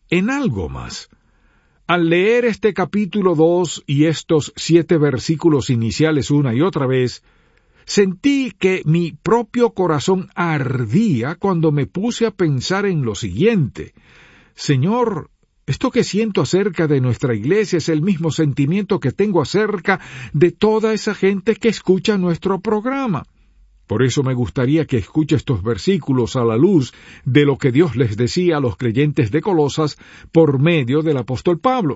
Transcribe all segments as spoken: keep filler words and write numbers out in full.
en algo más. Al leer este capítulo dos y estos siete versículos iniciales una y otra vez, sentí que mi propio corazón ardía cuando me puse a pensar en lo siguiente. Señor, esto que siento acerca de nuestra iglesia es el mismo sentimiento que tengo acerca de toda esa gente que escucha nuestro programa. Por eso me gustaría que escuche estos versículos a la luz de lo que Dios les decía a los creyentes de Colosas por medio del apóstol Pablo.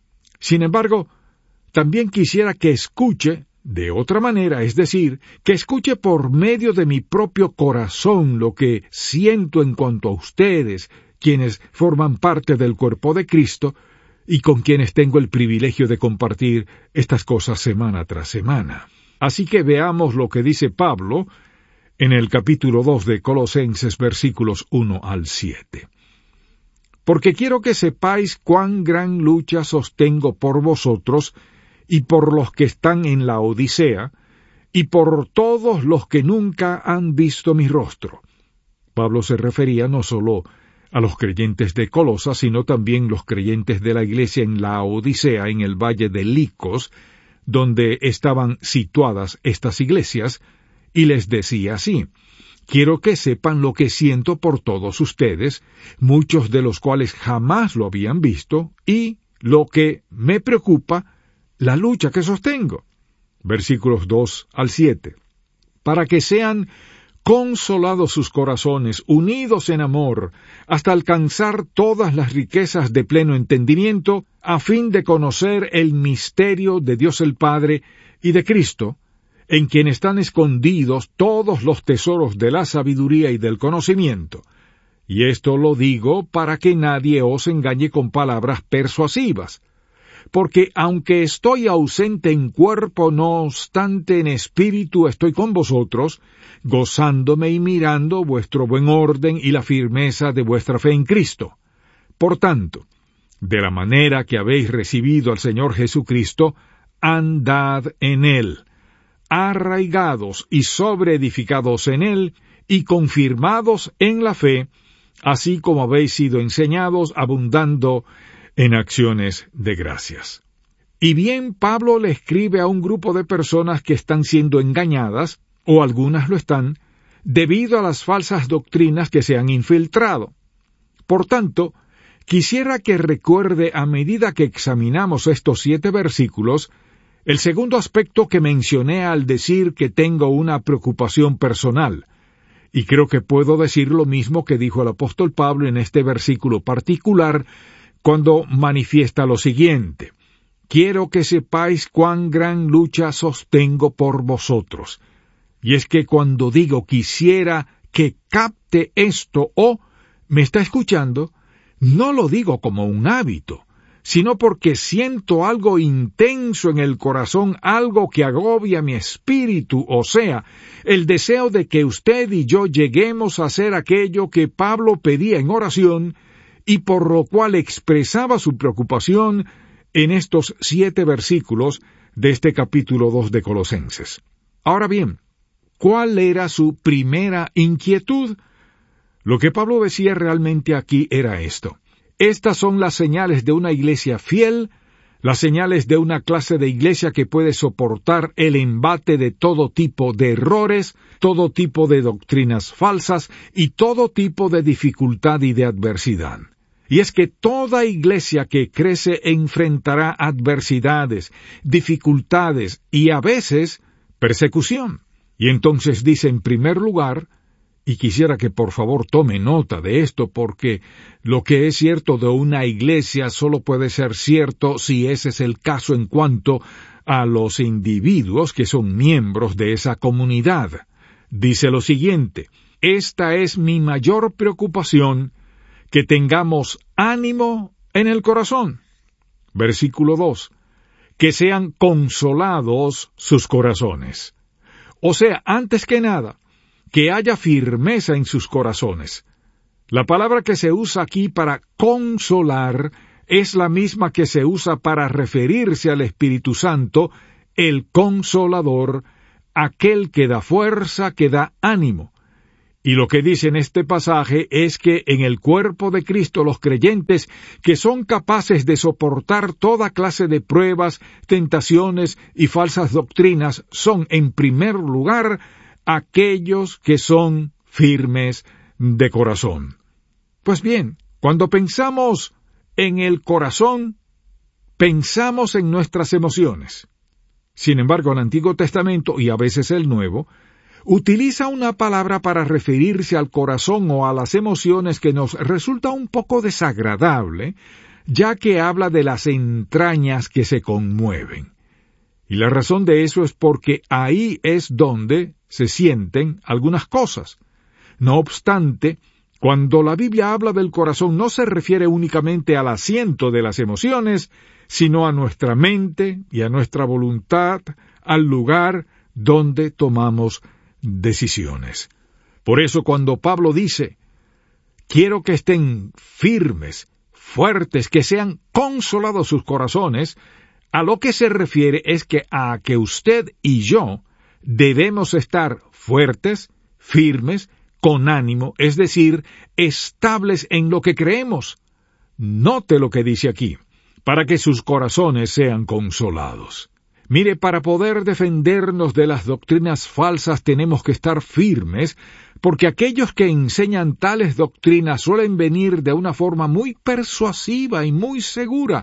Sin embargo, también quisiera que escuche de otra manera, es decir, que escuche por medio de mi propio corazón lo que siento en cuanto a ustedes, quienes forman parte del cuerpo de Cristo y con quienes tengo el privilegio de compartir estas cosas semana tras semana. Así que veamos lo que dice Pablo en el capítulo dos de Colosenses, versículos uno al siete. Porque quiero que sepáis cuán gran lucha sostengo por vosotros y por los que están en la Odisea, y por todos los que nunca han visto mi rostro. Pablo se refería no solo a los creyentes de Colosas, sino también los creyentes de la iglesia en la Odisea, en el valle de Licos, donde estaban situadas estas iglesias, y les decía así: quiero que sepan lo que siento por todos ustedes, muchos de los cuales jamás lo habían visto, y lo que me preocupa, la lucha que sostengo. Versículos dos al siete. Para que sean consolados sus corazones, unidos en amor, hasta alcanzar todas las riquezas de pleno entendimiento, a fin de conocer el misterio de Dios el Padre y de Cristo, en quien están escondidos todos los tesoros de la sabiduría y del conocimiento. Y esto lo digo para que nadie os engañe con palabras persuasivas. Porque aunque estoy ausente en cuerpo, no obstante en espíritu estoy con vosotros, gozándome y mirando vuestro buen orden y la firmeza de vuestra fe en Cristo. Por tanto, de la manera que habéis recibido al Señor Jesucristo, andad en Él, arraigados y sobreedificados en Él, y confirmados en la fe, así como habéis sido enseñados, abundando en acciones de gracias. Y bien, Pablo le escribe a un grupo de personas que están siendo engañadas, o algunas lo están, debido a las falsas doctrinas que se han infiltrado. Por tanto, quisiera que recuerde a medida que examinamos estos siete versículos, el segundo aspecto que mencioné al decir que tengo una preocupación personal, y creo que puedo decir lo mismo que dijo el apóstol Pablo en este versículo particular, cuando manifiesta lo siguiente: quiero que sepáis cuán gran lucha sostengo por vosotros. Y es que cuando digo quisiera que capte esto o me está escuchando, no lo digo como un hábito, sino porque siento algo intenso en el corazón, algo que agobia mi espíritu, o sea, el deseo de que usted y yo lleguemos a hacer aquello que Pablo pedía en oración, y por lo cual expresaba su preocupación en estos siete versículos de este capítulo dos de Colosenses. Ahora bien, ¿cuál era su primera inquietud? Lo que Pablo decía realmente aquí era esto: estas son las señales de una iglesia fiel, las señales de una clase de iglesia que puede soportar el embate de todo tipo de errores, todo tipo de doctrinas falsas y todo tipo de dificultad y de adversidad. Y es que toda iglesia que crece enfrentará adversidades, dificultades y a veces persecución. Y entonces dice en primer lugar, y quisiera que por favor tome nota de esto, porque lo que es cierto de una iglesia solo puede ser cierto si ese es el caso en cuanto a los individuos que son miembros de esa comunidad. Dice lo siguiente: esta es mi mayor preocupación, que tengamos ánimo en el corazón. Versículo dos. Que sean consolados sus corazones. O sea, antes que nada, que haya firmeza en sus corazones. La palabra que se usa aquí para consolar es la misma que se usa para referirse al Espíritu Santo, el Consolador, aquel que da fuerza, que da ánimo. Y lo que dice en este pasaje es que en el cuerpo de Cristo los creyentes que son capaces de soportar toda clase de pruebas, tentaciones y falsas doctrinas son, en primer lugar, aquellos que son firmes de corazón. Pues bien, cuando pensamos en el corazón, pensamos en nuestras emociones. Sin embargo, el Antiguo Testamento, y a veces el Nuevo, utiliza una palabra para referirse al corazón o a las emociones que nos resulta un poco desagradable, ya que habla de las entrañas que se conmueven. Y la razón de eso es porque ahí es donde se sienten algunas cosas. No obstante, cuando la Biblia habla del corazón no se refiere únicamente al asiento de las emociones, sino a nuestra mente y a nuestra voluntad, al lugar donde tomamos decisiones. Por eso cuando Pablo dice, quiero que estén firmes, fuertes, que sean consolados sus corazones, a lo que se refiere es que a que usted y yo debemos estar fuertes, firmes, con ánimo, es decir, estables en lo que creemos. Note lo que dice aquí, para que sus corazones sean consolados. Mire, para poder defendernos de las doctrinas falsas tenemos que estar firmes, porque aquellos que enseñan tales doctrinas suelen venir de una forma muy persuasiva y muy segura.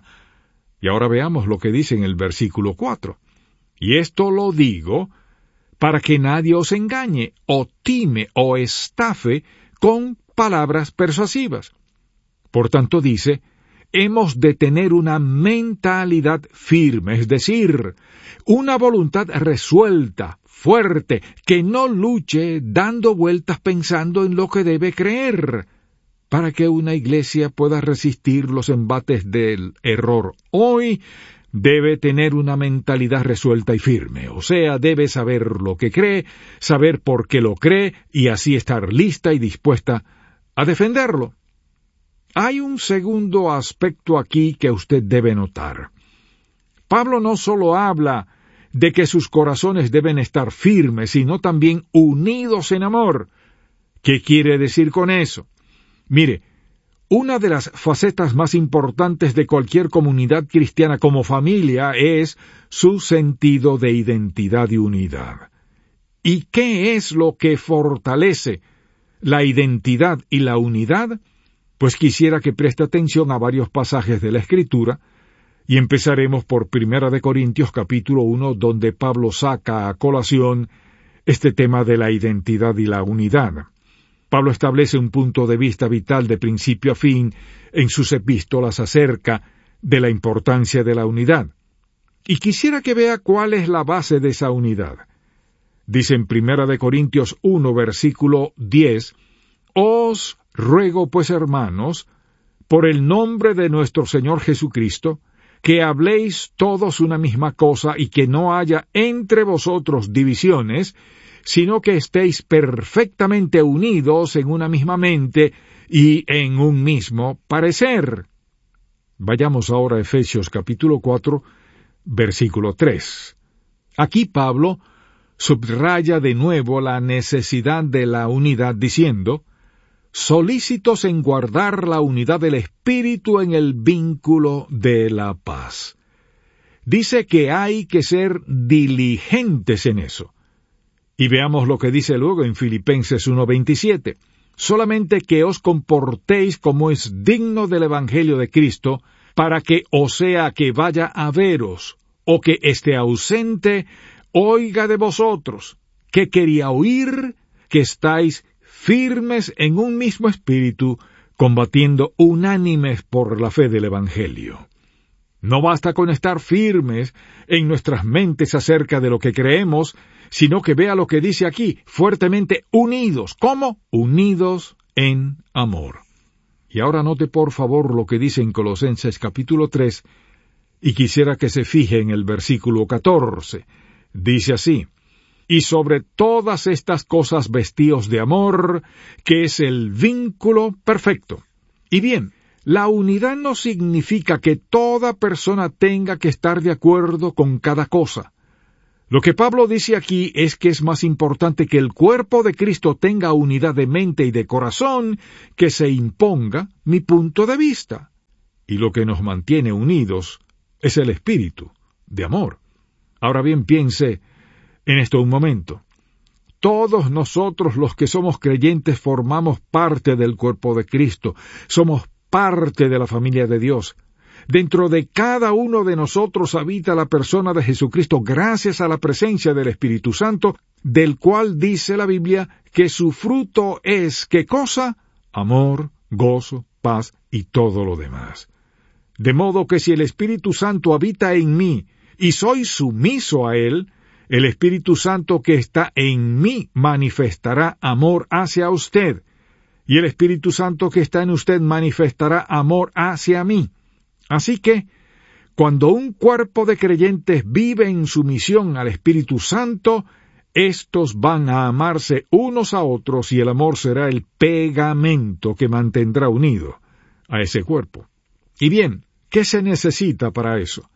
Y ahora veamos lo que dice en el versículo cuatro. Y esto lo digo para que nadie os engañe, o time, o estafe con palabras persuasivas. Por tanto dice, hemos de tener una mentalidad firme, es decir, una voluntad resuelta, fuerte, que no luche dando vueltas pensando en lo que debe creer, para que una iglesia pueda resistir los embates del error. Hoy debe tener una mentalidad resuelta y firme, o sea, debe saber lo que cree, saber por qué lo cree, y así estar lista y dispuesta a defenderlo. Hay un segundo aspecto aquí que usted debe notar. Pablo no solo habla de que sus corazones deben estar firmes, sino también unidos en amor. ¿Qué quiere decir con eso? Mire, una de las facetas más importantes de cualquier comunidad cristiana como familia es su sentido de identidad y unidad. ¿Y qué es lo que fortalece la identidad y la unidad? Pues quisiera que preste atención a varios pasajes de la Escritura, y empezaremos por Primera de Corintios capítulo uno, donde Pablo saca a colación este tema de la identidad y la unidad. Pablo establece un punto de vista vital de principio a fin en sus epístolas acerca de la importancia de la unidad. Y quisiera que vea cuál es la base de esa unidad. Dice en Primera de Corintios uno, versículo diez, Os ruego pues, hermanos, por el nombre de nuestro Señor Jesucristo, que habléis todos una misma cosa y que no haya entre vosotros divisiones, sino que estéis perfectamente unidos en una misma mente y en un mismo parecer. Vayamos ahora a Efesios capítulo cuatro, versículo tres. Aquí Pablo subraya de nuevo la necesidad de la unidad diciendo, solícitos en guardar la unidad del Espíritu en el vínculo de la paz. Dice que hay que ser diligentes en eso. Y veamos lo que dice luego en Filipenses uno veintisiete. Solamente que os comportéis como es digno del Evangelio de Cristo, para que, o sea que vaya a veros, o que esté ausente, oiga de vosotros, que quería oír, que estáis firmes en un mismo espíritu, combatiendo unánimes por la fe del Evangelio. No basta con estar firmes en nuestras mentes acerca de lo que creemos, sino que vea lo que dice aquí, fuertemente unidos. ¿Cómo? Unidos en amor. Y ahora note por favor lo que dice en Colosenses capítulo tres, y quisiera que se fije en el versículo catorce. Dice así, y sobre todas estas cosas vestíos de amor, que es el vínculo perfecto. Y bien, la unidad no significa que toda persona tenga que estar de acuerdo con cada cosa. Lo que Pablo dice aquí es que es más importante que el cuerpo de Cristo tenga unidad de mente y de corazón que se imponga mi punto de vista. Y lo que nos mantiene unidos es el espíritu de amor. Ahora bien, piense en esto un momento. Todos nosotros los que somos creyentes formamos parte del cuerpo de Cristo, somos parte de la familia de Dios. Dentro de cada uno de nosotros habita la persona de Jesucristo gracias a la presencia del Espíritu Santo, del cual dice la Biblia que su fruto es, ¿qué cosa? Amor, gozo, paz y todo lo demás. De modo que si el Espíritu Santo habita en mí y soy sumiso a Él, el Espíritu Santo que está en mí manifestará amor hacia usted, y el Espíritu Santo que está en usted manifestará amor hacia mí. Así que, cuando un cuerpo de creyentes vive en sumisión al Espíritu Santo, estos van a amarse unos a otros y el amor será el pegamento que mantendrá unido a ese cuerpo. Y bien, ¿qué se necesita para eso?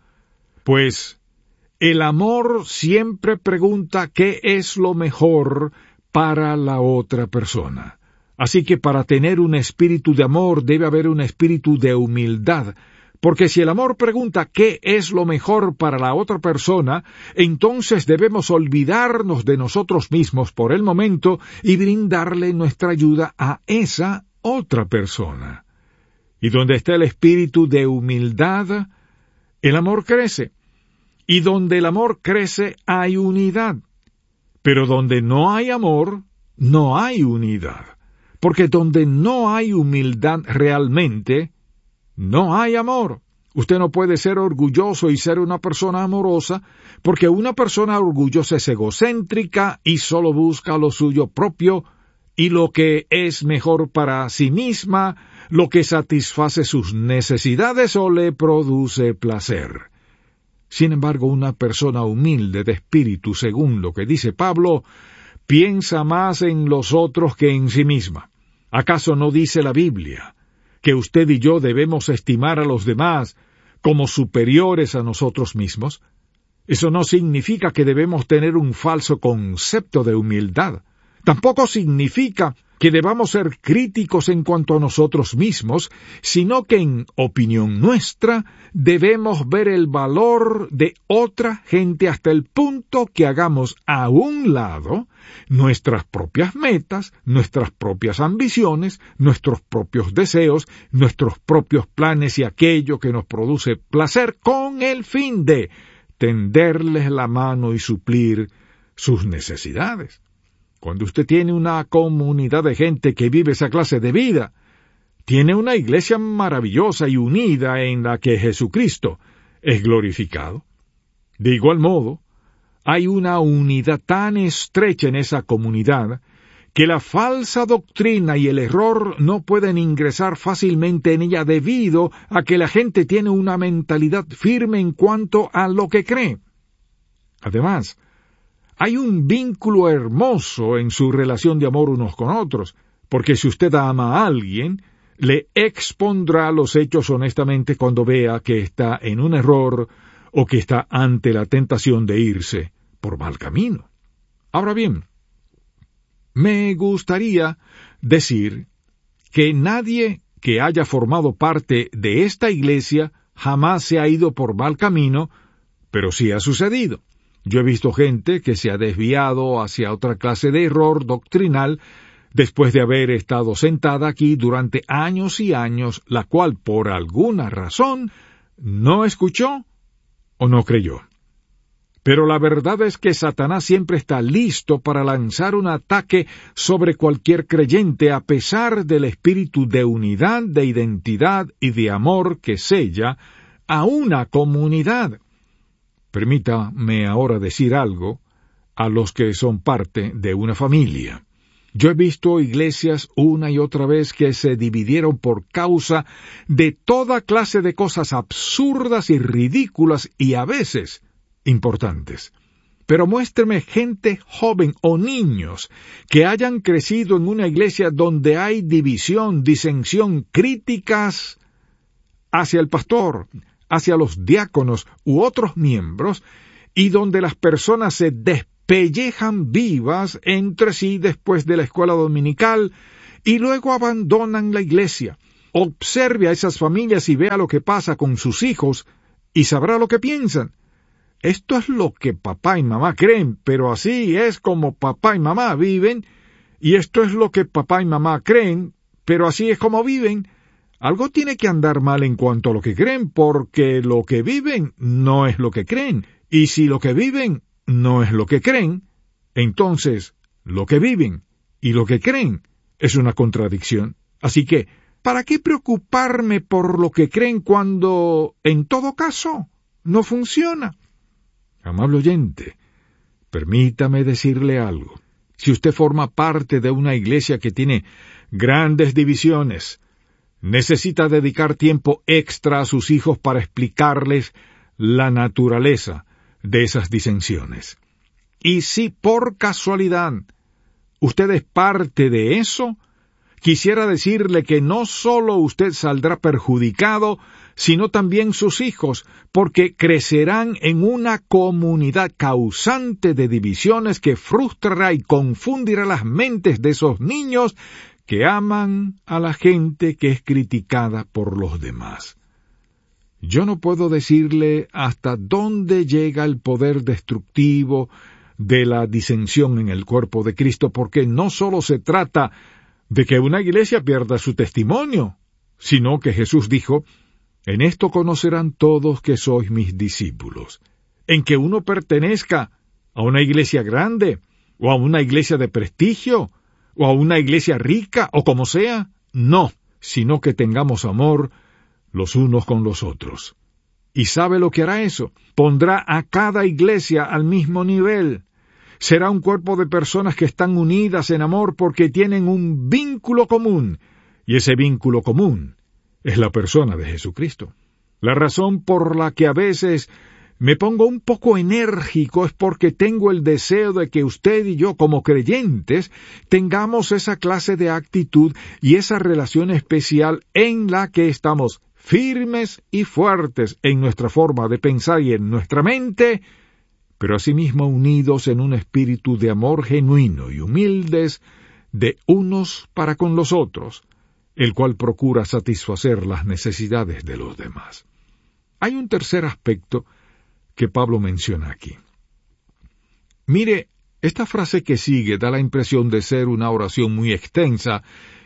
Pues, el amor siempre pregunta qué es lo mejor para la otra persona. Así que para tener un espíritu de amor debe haber un espíritu de humildad, porque si el amor pregunta qué es lo mejor para la otra persona, entonces debemos olvidarnos de nosotros mismos por el momento y brindarle nuestra ayuda a esa otra persona. Y donde está el espíritu de humildad, el amor crece. Y donde el amor crece hay unidad. Pero donde no hay amor, no hay unidad. Porque donde no hay humildad realmente, no hay amor. Usted no puede ser orgulloso y ser una persona amorosa, porque una persona orgullosa es egocéntrica y solo busca lo suyo propio y lo que es mejor para sí misma, lo que satisface sus necesidades o le produce placer. Sin embargo, una persona humilde de espíritu, según lo que dice Pablo, piensa más en los otros que en sí misma. ¿Acaso no dice la Biblia que usted y yo debemos estimar a los demás como superiores a nosotros mismos? Eso no significa que debemos tener un falso concepto de humildad. Tampoco significa que debamos ser críticos en cuanto a nosotros mismos, sino que en opinión nuestra debemos ver el valor de otra gente hasta el punto que hagamos a un lado nuestras propias metas, nuestras propias ambiciones, nuestros propios deseos, nuestros propios planes y aquello que nos produce placer con el fin de tenderles la mano y suplir sus necesidades. Cuando usted tiene una comunidad de gente que vive esa clase de vida, tiene una iglesia maravillosa y unida en la que Jesucristo es glorificado. De igual modo, hay una unidad tan estrecha en esa comunidad que la falsa doctrina y el error no pueden ingresar fácilmente en ella debido a que la gente tiene una mentalidad firme en cuanto a lo que cree. Además, hay un vínculo hermoso en su relación de amor unos con otros, porque si usted ama a alguien, le expondrá los hechos honestamente cuando vea que está en un error o que está ante la tentación de irse por mal camino. Ahora bien, me gustaría decir que nadie que haya formado parte de esta iglesia jamás se ha ido por mal camino, pero sí ha sucedido. Yo he visto gente que se ha desviado hacia otra clase de error doctrinal después de haber estado sentada aquí durante años y años, la cual por alguna razón no escuchó o no creyó. Pero la verdad es que Satanás siempre está listo para lanzar un ataque sobre cualquier creyente a pesar del espíritu de unidad, de identidad y de amor que sella a una comunidad. Permítame ahora decir algo a los que son parte de una familia. Yo he visto iglesias una y otra vez que se dividieron por causa de toda clase de cosas absurdas y ridículas y a veces importantes. Pero muéstreme gente joven o niños que hayan crecido en una iglesia donde hay división, disensión, críticas hacia el pastor, hacia los diáconos u otros miembros, y donde las personas se despellejan vivas entre sí después de la escuela dominical y luego abandonan la iglesia. Observe a esas familias y vea lo que pasa con sus hijos y sabrá lo que piensan. Esto es lo que papá y mamá creen, pero así es como papá y mamá viven, y esto es lo que papá y mamá creen, pero así es como viven. Algo tiene que andar mal en cuanto a lo que creen, porque lo que viven no es lo que creen, y si lo que viven no es lo que creen, entonces lo que viven y lo que creen es una contradicción. Así que, ¿para qué preocuparme por lo que creen cuando, en todo caso, no funciona? Amable oyente, permítame decirle algo. Si usted forma parte de una iglesia que tiene grandes divisiones, necesita dedicar tiempo extra a sus hijos para explicarles la naturaleza de esas disensiones. Y si por casualidad usted es parte de eso, quisiera decirle que no solo usted saldrá perjudicado, sino también sus hijos, porque crecerán en una comunidad causante de divisiones que frustrará y confundirá las mentes de esos niños que aman a la gente que es criticada por los demás. Yo no puedo decirle hasta dónde llega el poder destructivo de la disensión en el cuerpo de Cristo, porque no solo se trata de que una iglesia pierda su testimonio, sino que Jesús dijo, en esto conocerán todos que sois mis discípulos, en que uno pertenezca a una iglesia grande, o a una iglesia de prestigio, o a una iglesia rica, o como sea, no, sino que tengamos amor los unos con los otros. ¿Y sabe lo que hará eso? Pondrá a cada iglesia al mismo nivel. Será un cuerpo de personas que están unidas en amor porque tienen un vínculo común, y ese vínculo común es la persona de Jesucristo. La razón por la que a veces me pongo un poco enérgico es porque tengo el deseo de que usted y yo, como creyentes, tengamos esa clase de actitud y esa relación especial en la que estamos firmes y fuertes en nuestra forma de pensar y en nuestra mente, pero asimismo unidos en un espíritu de amor genuino y humildes de unos para con los otros, el cual procura satisfacer las necesidades de los demás. Hay un tercer aspecto que Pablo menciona aquí. Mire, esta frase que sigue da la impresión de ser una oración muy extensa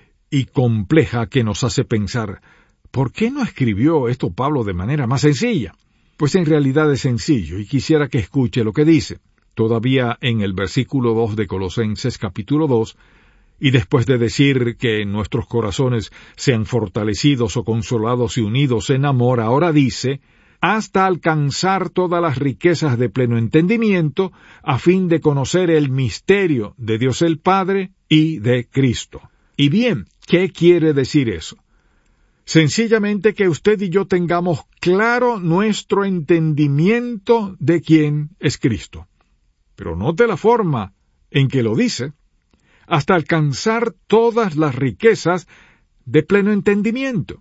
y compleja que nos hace pensar, ¿por qué no escribió esto Pablo de manera más sencilla? Pues en realidad es sencillo, y quisiera que escuche lo que dice. Todavía en el versículo dos de Colosenses capítulo dos, y después de decir que nuestros corazones sean fortalecidos o consolados y unidos en amor, ahora dice, hasta alcanzar todas las riquezas de pleno entendimiento, a fin de conocer el misterio de Dios el Padre y de Cristo. Y bien, ¿qué quiere decir eso? Sencillamente que usted y yo tengamos claro nuestro entendimiento de quién es Cristo. Pero note la forma en que lo dice, hasta alcanzar todas las riquezas de pleno entendimiento.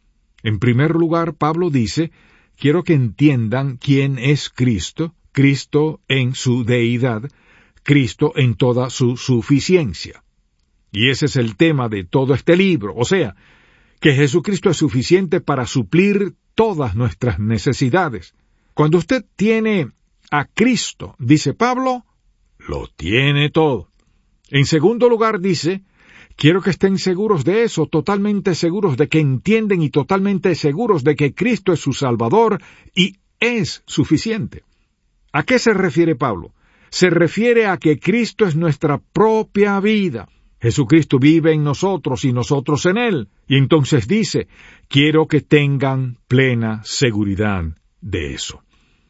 En primer lugar, Pablo dice, quiero que entiendan quién es Cristo, Cristo en su deidad, Cristo en toda su suficiencia. Y ese es el tema de todo este libro, o sea, que Jesucristo es suficiente para suplir todas nuestras necesidades. Cuando usted tiene a Cristo, dice Pablo, lo tiene todo. En segundo lugar dice, quiero que estén seguros de eso, totalmente seguros de que entienden y totalmente seguros de que Cristo es su Salvador y es suficiente. ¿A qué se refiere Pablo? Se refiere a que Cristo es nuestra propia vida. Jesucristo vive en nosotros y nosotros en Él. Y entonces dice, quiero que tengan plena seguridad de eso.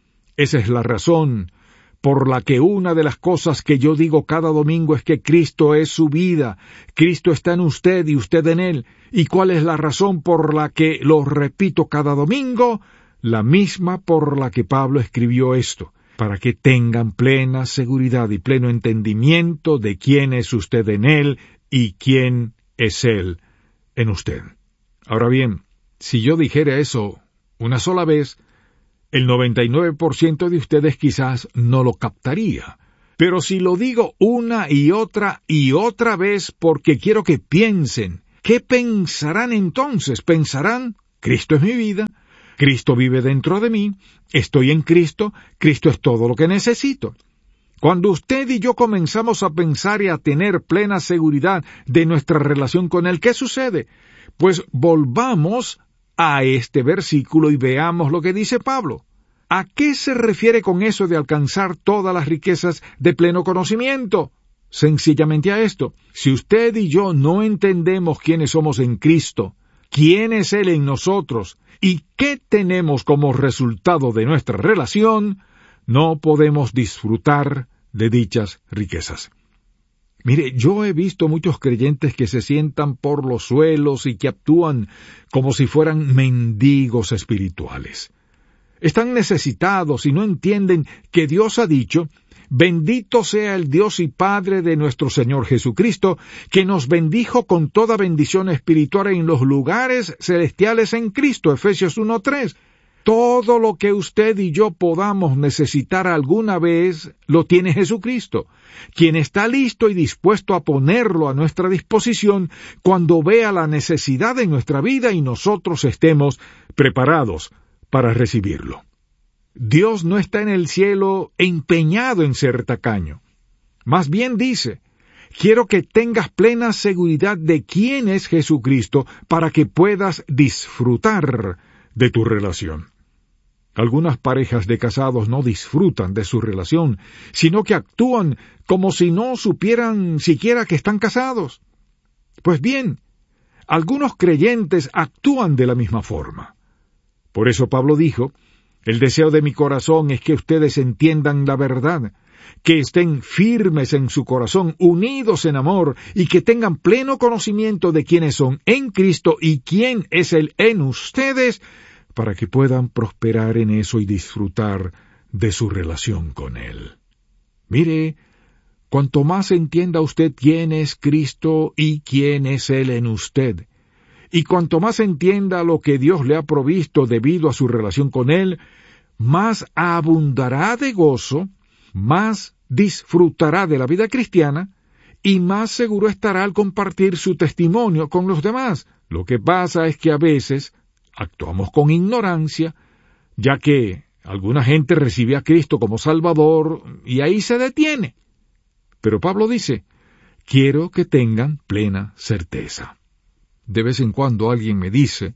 Esa es la razón por la que una de las cosas que yo digo cada domingo es que Cristo es su vida. Cristo está en usted y usted en Él. ¿Y cuál es la razón por la que lo repito cada domingo? La misma por la que Pablo escribió esto. Para que tengan plena seguridad y pleno entendimiento de quién es usted en Él y quién es Él en usted. Ahora bien, si yo dijera eso una sola vez, el noventa y nueve por ciento de ustedes quizás no lo captaría. Pero si lo digo una y otra y otra vez porque quiero que piensen, ¿qué pensarán entonces? Pensarán, Cristo es mi vida, Cristo vive dentro de mí, estoy en Cristo, Cristo es todo lo que necesito. Cuando usted y yo comenzamos a pensar y a tener plena seguridad de nuestra relación con Él, ¿qué sucede? Pues volvamos a este versículo y veamos lo que dice Pablo. ¿A qué se refiere con eso de alcanzar todas las riquezas de pleno conocimiento? Sencillamente a esto. Si usted y yo no entendemos quiénes somos en Cristo, quién es Él en nosotros y qué tenemos como resultado de nuestra relación, no podemos disfrutar de dichas riquezas. Mire, yo he visto muchos creyentes que se sientan por los suelos y que actúan como si fueran mendigos espirituales. Están necesitados y no entienden que Dios ha dicho, bendito sea el Dios y Padre de nuestro Señor Jesucristo, que nos bendijo con toda bendición espiritual en los lugares celestiales en Cristo, Efesios uno tres. Todo lo que usted y yo podamos necesitar alguna vez, lo tiene Jesucristo, quien está listo y dispuesto a ponerlo a nuestra disposición cuando vea la necesidad en nuestra vida y nosotros estemos preparados para recibirlo. Dios no está en el cielo empeñado en ser tacaño. Más bien dice, quiero que tengas plena seguridad de quién es Jesucristo para que puedas disfrutar de tu relación. Algunas parejas de casados no disfrutan de su relación, sino que actúan como si no supieran siquiera que están casados. Pues bien, algunos creyentes actúan de la misma forma. Por eso Pablo dijo, el deseo de mi corazón es que ustedes entiendan la verdad, que estén firmes en su corazón, unidos en amor, y que tengan pleno conocimiento de quiénes son en Cristo y quién es Él en ustedes, para que puedan prosperar en eso y disfrutar de su relación con Él. Mire, cuanto más entienda usted quién es Cristo y quién es Él en usted, y cuanto más entienda lo que Dios le ha provisto debido a su relación con Él, más abundará de gozo, más disfrutará de la vida cristiana, y más seguro estará al compartir su testimonio con los demás. Lo que pasa es que a veces actuamos con ignorancia, ya que alguna gente recibe a Cristo como Salvador, y ahí se detiene. Pero Pablo dice, quiero que tengan plena certeza. De vez en cuando alguien me dice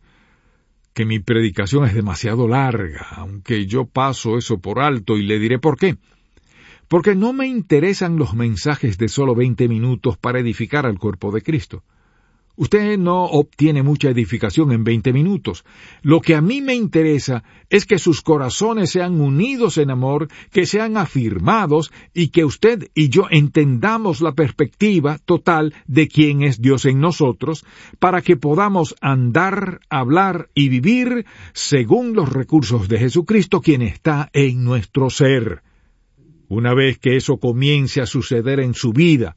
que mi predicación es demasiado larga, aunque yo paso eso por alto y le diré por qué. Porque no me interesan los mensajes de solo veinte minutos para edificar al cuerpo de Cristo. Usted no obtiene mucha edificación en veinte minutos. Lo que a mí me interesa es que sus corazones sean unidos en amor, que sean afirmados y que usted y yo entendamos la perspectiva total de quién es Dios en nosotros, para que podamos andar, hablar y vivir según los recursos de Jesucristo, quien está en nuestro ser. Una vez que eso comience a suceder en su vida,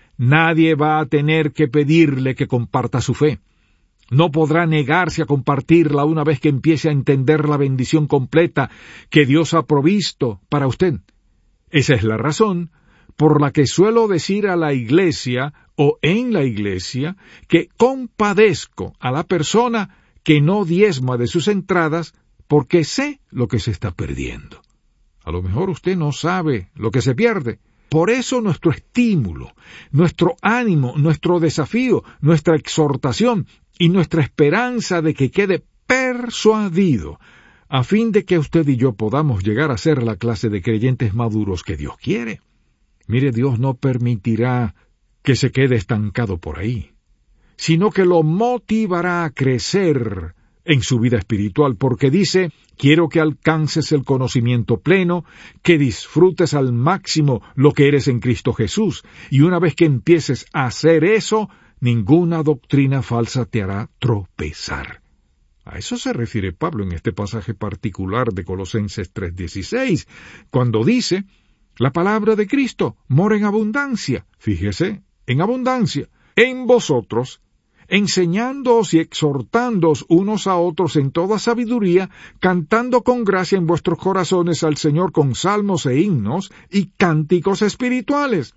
nadie va a tener que pedirle que comparta su fe. No podrá negarse a compartirla una vez que empiece a entender la bendición completa que Dios ha provisto para usted. Esa es la razón por la que suelo decir a la iglesia o en la iglesia que compadezco a la persona que no diezma de sus entradas porque sé lo que se está perdiendo. A lo mejor usted no sabe lo que se pierde. Por eso nuestro estímulo, nuestro ánimo, nuestro desafío, nuestra exhortación y nuestra esperanza de que quede persuadido, a fin de que usted y yo podamos llegar a ser la clase de creyentes maduros que Dios quiere. Mire, Dios no permitirá que se quede estancado por ahí, sino que lo motivará a crecer en su vida espiritual, porque dice, quiero que alcances el conocimiento pleno, que disfrutes al máximo lo que eres en Cristo Jesús, y una vez que empieces a hacer eso, ninguna doctrina falsa te hará tropezar. A eso se refiere Pablo en este pasaje particular de Colosenses tres dieciséis, cuando dice, la palabra de Cristo mora en abundancia, fíjese, en abundancia, en vosotros, enseñándoos y exhortándoos unos a otros en toda sabiduría, cantando con gracia en vuestros corazones al Señor con salmos e himnos y cánticos espirituales.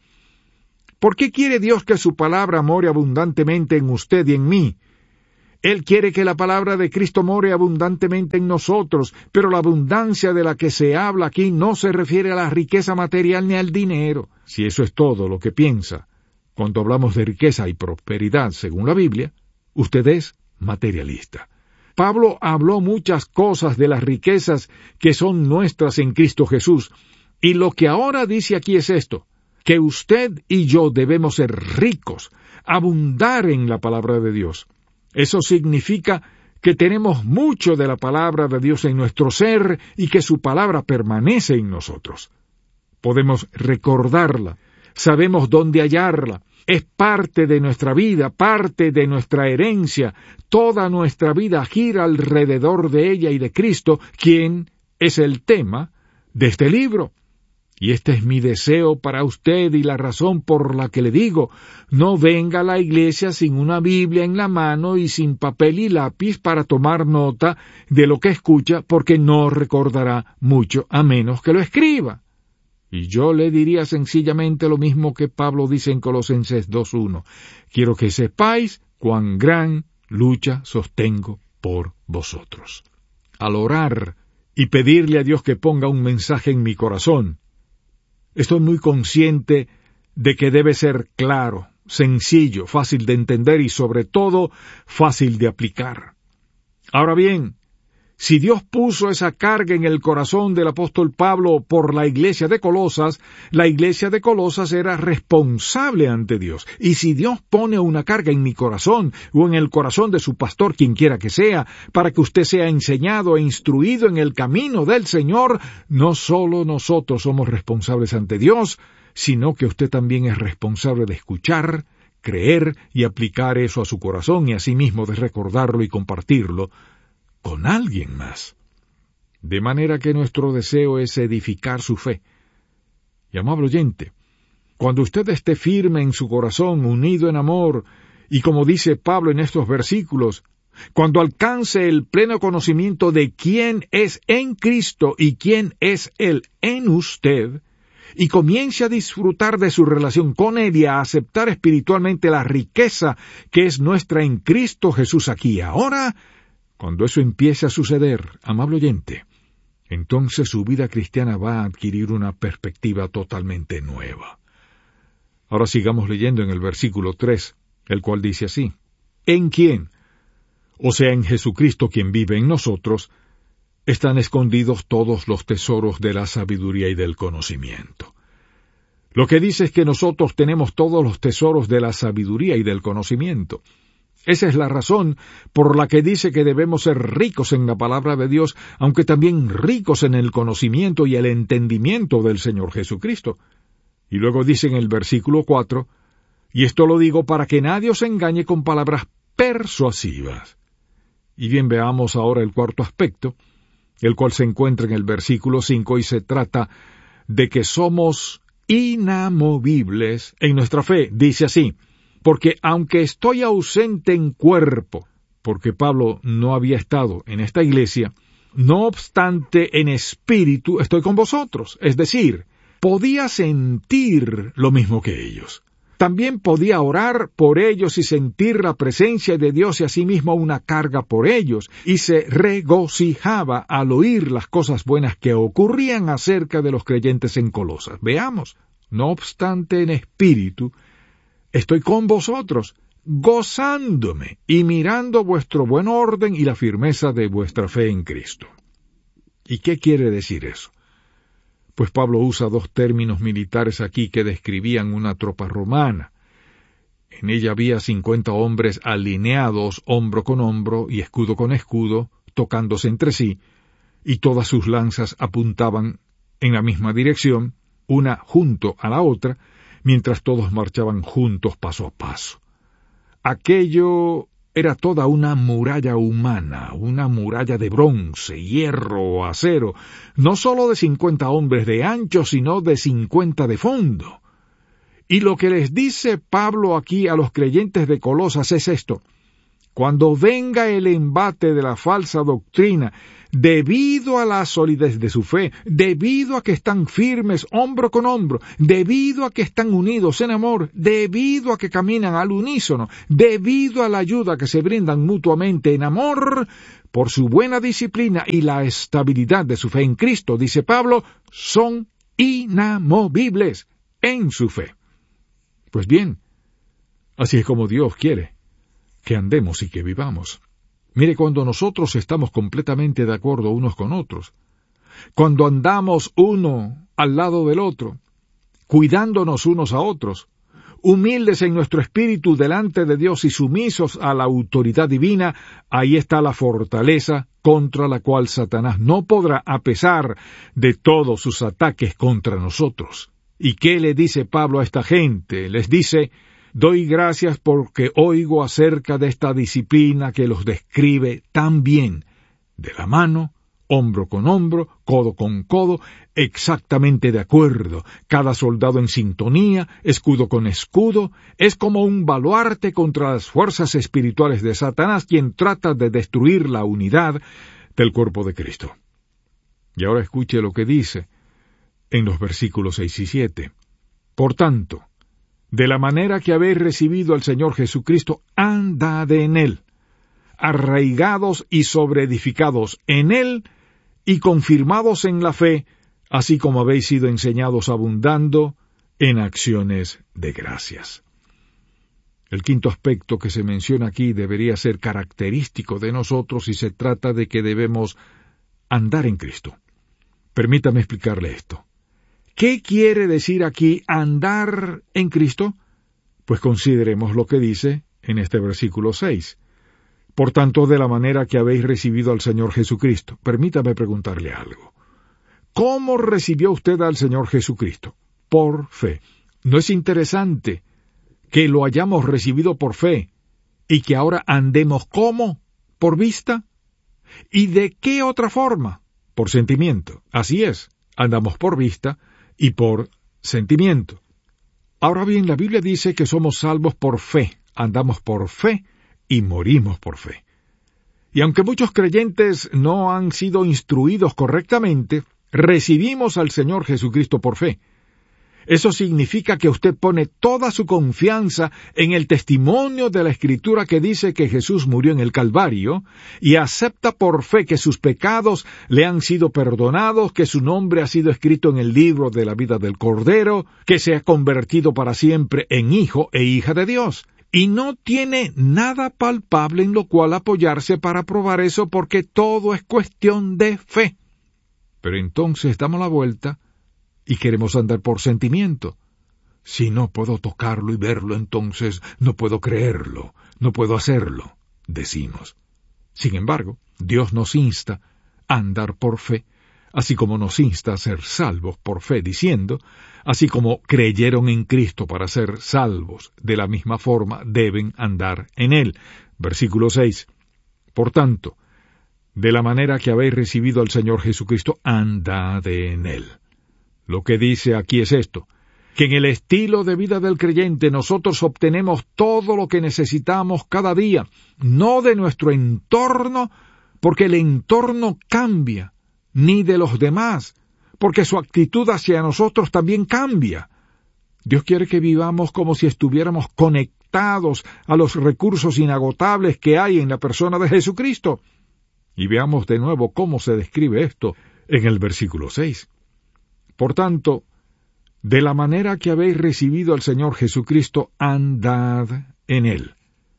¿Por qué quiere Dios que su palabra more abundantemente en usted y en mí? Él quiere que la palabra de Cristo more abundantemente en nosotros, pero la abundancia de la que se habla aquí no se refiere a la riqueza material ni al dinero. Si eso es todo lo que piensa cuando hablamos de riqueza y prosperidad según la Biblia, usted es materialista. Pablo habló muchas cosas de las riquezas que son nuestras en Cristo Jesús, y lo que ahora dice aquí es esto, que usted y yo debemos ser ricos, abundar en la palabra de Dios. Eso significa que tenemos mucho de la palabra de Dios en nuestro ser y que su palabra permanece en nosotros. Podemos recordarla, sabemos dónde hallarla, es parte de nuestra vida, parte de nuestra herencia, toda nuestra vida gira alrededor de ella y de Cristo, quien es el tema de este libro. Y este es mi deseo para usted y la razón por la que le digo, no venga a la iglesia sin una Biblia en la mano y sin papel y lápiz para tomar nota de lo que escucha, porque no recordará mucho a menos que lo escriba. Y yo le diría sencillamente lo mismo que Pablo dice en Colosenses dos uno. Quiero que sepáis cuán gran lucha sostengo por vosotros. Al orar y pedirle a Dios que ponga un mensaje en mi corazón, estoy muy consciente de que debe ser claro, sencillo, fácil de entender y sobre todo fácil de aplicar. Ahora bien, si Dios puso esa carga en el corazón del apóstol Pablo por la iglesia de Colosas, la iglesia de Colosas era responsable ante Dios. Y si Dios pone una carga en mi corazón o en el corazón de su pastor, quien quiera que sea, para que usted sea enseñado e instruido en el camino del Señor, no solo nosotros somos responsables ante Dios, sino que usted también es responsable de escuchar, creer y aplicar eso a su corazón y asimismo de recordarlo y compartirlo con alguien más. De manera que nuestro deseo es edificar su fe. Y amable oyente, cuando usted esté firme en su corazón, unido en amor, y como dice Pablo en estos versículos, cuando alcance el pleno conocimiento de quién es en Cristo y quién es Él en usted, y comience a disfrutar de su relación con Él y a aceptar espiritualmente la riqueza que es nuestra en Cristo Jesús aquí y ahora, cuando eso empiece a suceder, amable oyente, entonces su vida cristiana va a adquirir una perspectiva totalmente nueva. Ahora sigamos leyendo en el versículo tres, el cual dice así: ¿En quién? O sea, en Jesucristo quien vive en nosotros, están escondidos todos los tesoros de la sabiduría y del conocimiento. Lo que dice es que nosotros tenemos todos los tesoros de la sabiduría y del conocimiento. Esa es la razón por la que dice que debemos ser ricos en la palabra de Dios, aunque también ricos en el conocimiento y el entendimiento del Señor Jesucristo. Y luego dice en el versículo cuatro, y esto lo digo para que nadie os engañe con palabras persuasivas. Y bien, veamos ahora el cuarto aspecto, el cual se encuentra en el versículo cinco y se trata de que somos inamovibles en nuestra fe. Dice así: porque aunque estoy ausente en cuerpo, porque Pablo no había estado en esta iglesia, no obstante en espíritu estoy con vosotros. Es decir, podía sentir lo mismo que ellos. También podía orar por ellos y sentir la presencia de Dios y asimismo una carga por ellos, y se regocijaba al oír las cosas buenas que ocurrían acerca de los creyentes en Colosas. Veamos, no obstante en espíritu, estoy con vosotros, gozándome y mirando vuestro buen orden y la firmeza de vuestra fe en Cristo. ¿Y qué quiere decir eso? Pues Pablo usa dos términos militares aquí que describían una tropa romana. En ella había cincuenta hombres alineados hombro con hombro y escudo con escudo, tocándose entre sí, y todas sus lanzas apuntaban en la misma dirección, una junto a la otra, mientras todos marchaban juntos paso a paso. Aquello era toda una muralla humana, una muralla de bronce, hierro o acero, no sólo de cincuenta hombres de ancho, sino de cincuenta de fondo. Y lo que les dice Pablo aquí a los creyentes de Colosas es esto: cuando venga el embate de la falsa doctrina, debido a la solidez de su fe, debido a que están firmes hombro con hombro, debido a que están unidos en amor, debido a que caminan al unísono, debido a la ayuda que se brindan mutuamente en amor, por su buena disciplina y la estabilidad de su fe en Cristo, dice Pablo, son inamovibles en su fe. Pues bien, así es como Dios quiere que andemos y que vivamos. Mire, cuando nosotros estamos completamente de acuerdo unos con otros, cuando andamos uno al lado del otro, cuidándonos unos a otros, humildes en nuestro espíritu delante de Dios y sumisos a la autoridad divina, ahí está la fortaleza contra la cual Satanás no podrá, a pesar de todos sus ataques contra nosotros. ¿Y qué le dice Pablo a esta gente? Les dice: doy gracias porque oigo acerca de esta disciplina que los describe tan bien, de la mano, hombro con hombro, codo con codo, exactamente de acuerdo, cada soldado en sintonía, escudo con escudo, es como un baluarte contra las fuerzas espirituales de Satanás, quien trata de destruir la unidad del cuerpo de Cristo. Y ahora escuche lo que dice en los versículos seis y siete. Por tanto, de la manera que habéis recibido al Señor Jesucristo, andad en Él, arraigados y sobreedificados en Él, y confirmados en la fe, así como habéis sido enseñados, abundando en acciones de gracias. El quinto aspecto que se menciona aquí debería ser característico de nosotros y se trata de que debemos andar en Cristo. Permítame explicarle esto. ¿Qué quiere decir aquí andar en Cristo? Pues consideremos lo que dice en este versículo seis. Por tanto, de la manera que habéis recibido al Señor Jesucristo. Permítame preguntarle algo. ¿Cómo recibió usted al Señor Jesucristo? Por fe. ¿No es interesante que lo hayamos recibido por fe y que ahora andemos como? ¿Por vista? ¿Y de qué otra forma? Por sentimiento. Así es, andamos por vista y por sentimiento. Ahora bien, la Biblia dice que somos salvos por fe, andamos por fe y morimos por fe. Y aunque muchos creyentes no han sido instruidos correctamente, recibimos al Señor Jesucristo por fe. Eso significa que usted pone toda su confianza en el testimonio de la Escritura que dice que Jesús murió en el Calvario y acepta por fe que sus pecados le han sido perdonados, que su nombre ha sido escrito en el libro de la vida del Cordero, que se ha convertido para siempre en hijo e hija de Dios. Y no tiene nada palpable en lo cual apoyarse para probar eso porque todo es cuestión de fe. Pero entonces damos la vuelta y queremos andar por sentimiento. Si no puedo tocarlo y verlo, entonces no puedo creerlo, no puedo hacerlo, decimos. Sin embargo, Dios nos insta a andar por fe, así como nos insta a ser salvos por fe, diciendo, así como creyeron en Cristo para ser salvos, de la misma forma deben andar en Él. Versículo seis. Por tanto, de la manera que habéis recibido al Señor Jesucristo, andad en Él. Lo que dice aquí es esto, que en el estilo de vida del creyente nosotros obtenemos todo lo que necesitamos cada día, no de nuestro entorno, porque el entorno cambia, ni de los demás, porque su actitud hacia nosotros también cambia. Dios quiere que vivamos como si estuviéramos conectados a los recursos inagotables que hay en la persona de Jesucristo. Y veamos de nuevo cómo se describe esto en el versículo seis. Por tanto, de la manera que habéis recibido al Señor Jesucristo, andad en Él.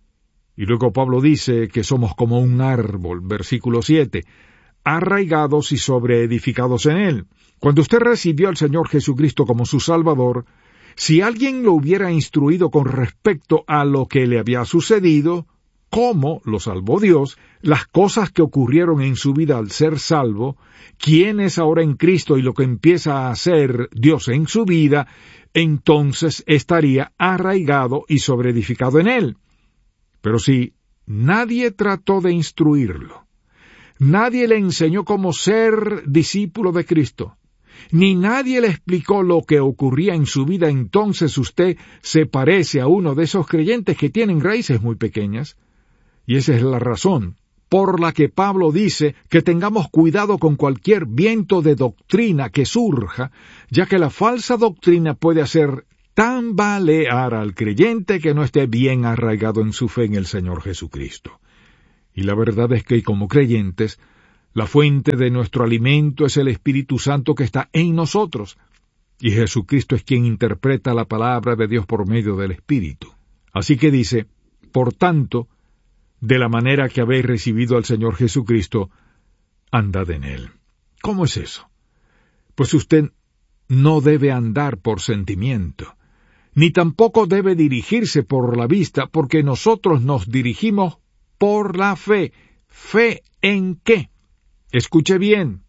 Y luego Pablo dice que somos como un árbol, versículo siete, arraigados y sobreedificados en Él. Cuando usted recibió al Señor Jesucristo como su Salvador, si alguien lo hubiera instruido con respecto a lo que le había sucedido, cómo lo salvó Dios, las cosas que ocurrieron en su vida al ser salvo, quién es ahora en Cristo y lo que empieza a hacer Dios en su vida, entonces estaría arraigado y sobreedificado en Él. Pero si nadie trató de instruirlo, nadie le enseñó cómo ser discípulo de Cristo, ni nadie le explicó lo que ocurría en su vida, entonces usted se parece a uno de esos creyentes que tienen raíces muy pequeñas, Y esa es la razón por la que Pablo dice que tengamos cuidado con cualquier viento de doctrina que surja, ya que la falsa doctrina puede hacer tambalear al creyente que no esté bien arraigado en su fe en el Señor Jesucristo. Y la verdad es que como creyentes, la fuente de nuestro alimento es el Espíritu Santo que está en nosotros, y Jesucristo es quien interpreta la palabra de Dios por medio del Espíritu. Así que dice, por tanto, de la manera que habéis recibido al Señor Jesucristo, andad en Él. ¿Cómo es eso? Pues usted no debe andar por sentimiento, ni tampoco debe dirigirse por la vista, porque nosotros nos dirigimos por la fe. ¿Fe en qué? Escuche bien.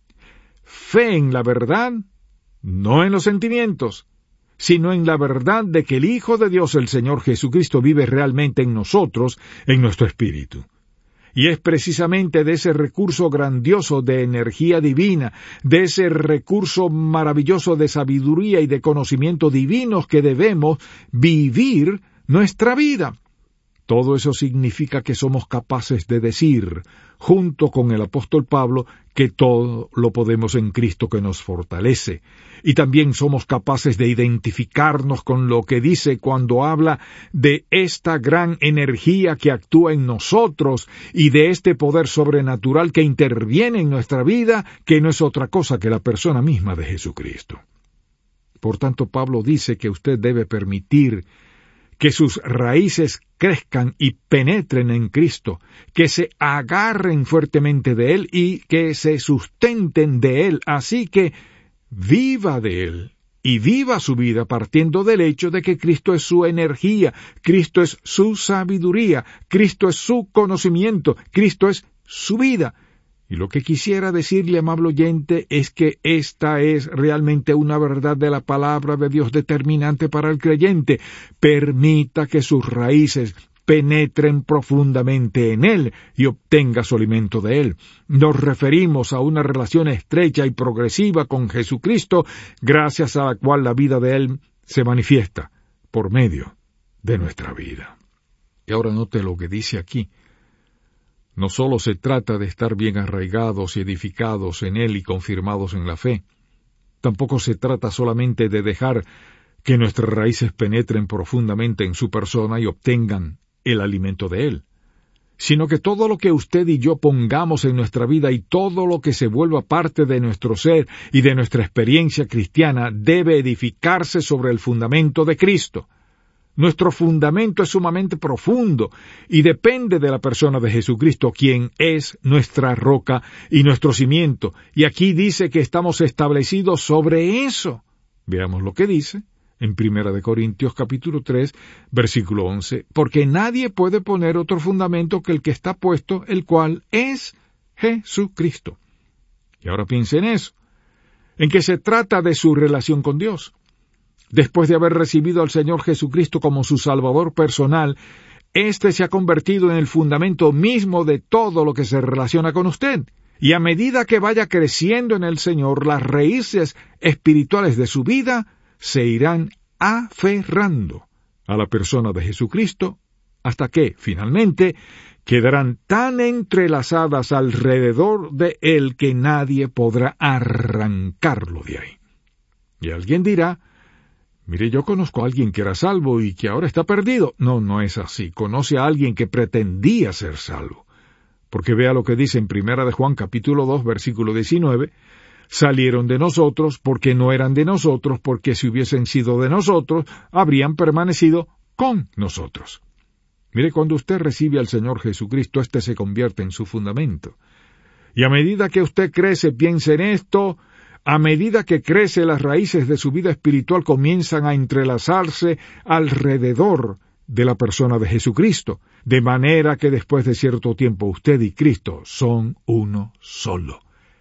Fe en la verdad, no en los sentimientos, sino en la verdad de que el Hijo de Dios, el Señor Jesucristo, vive realmente en nosotros, en nuestro espíritu. Y es precisamente de ese recurso grandioso de energía divina, de ese recurso maravilloso de sabiduría y de conocimiento divinos que debemos vivir nuestra vida. Todo eso significa que somos capaces de decir, junto con el apóstol Pablo, que todo lo podemos en Cristo que nos fortalece. Y también somos capaces de identificarnos con lo que dice cuando habla de esta gran energía que actúa en nosotros y de este poder sobrenatural que interviene en nuestra vida, que no es otra cosa que la persona misma de Jesucristo. Por tanto, Pablo dice que usted debe permitir que sus raíces crezcan y penetren en Cristo, que se agarren fuertemente de Él y que se sustenten de Él, así que viva de Él y viva su vida partiendo del hecho de que Cristo es su energía, Cristo es su sabiduría, Cristo es su conocimiento, Cristo es su vida. Y lo que quisiera decirle, amable oyente, es que esta es realmente una verdad de la palabra de Dios determinante para el creyente. Permita que sus raíces penetren profundamente en Él y obtenga su alimento de Él. Nos referimos a una relación estrecha y progresiva con Jesucristo, gracias a la cual la vida de Él se manifiesta por medio de nuestra vida. Y ahora note lo que dice aquí. No solo se trata de estar bien arraigados y edificados en Él y confirmados en la fe, tampoco se trata solamente de dejar que nuestras raíces penetren profundamente en su persona y obtengan el alimento de Él, sino que todo lo que usted y yo pongamos en nuestra vida y todo lo que se vuelva parte de nuestro ser y de nuestra experiencia cristiana debe edificarse sobre el fundamento de Cristo. Nuestro fundamento es sumamente profundo y depende de la persona de Jesucristo, quien es nuestra roca y nuestro cimiento. Y aquí dice que estamos establecidos sobre eso. Veamos lo que dice en Primera de Corintios capítulo tres, versículo once. Porque nadie puede poner otro fundamento que el que está puesto, el cual es Jesucristo. Y ahora piense en eso, en que se trata de su relación con Dios. Después de haber recibido al Señor Jesucristo como su Salvador personal, éste se ha convertido en el fundamento mismo de todo lo que se relaciona con usted. Y a medida que vaya creciendo en el Señor, las raíces espirituales de su vida se irán aferrando a la persona de Jesucristo, hasta que, finalmente, quedarán tan entrelazadas alrededor de Él que nadie podrá arrancarlo de ahí. Y alguien dirá, mire, yo conozco a alguien que era salvo y que ahora está perdido. No, no es así. Conoce a alguien que pretendía ser salvo. Porque vea lo que dice en Primera de Juan capítulo dos, versículo diecinueve. Salieron de nosotros porque no eran de nosotros, porque si hubiesen sido de nosotros, habrían permanecido con nosotros. Mire, cuando usted recibe al Señor Jesucristo, éste se convierte en su fundamento. Y a medida que usted crece, piense en esto. A medida que crece, las raíces de su vida espiritual comienzan a entrelazarse alrededor de la persona de Jesucristo, de manera que después de cierto tiempo usted y Cristo son uno solo.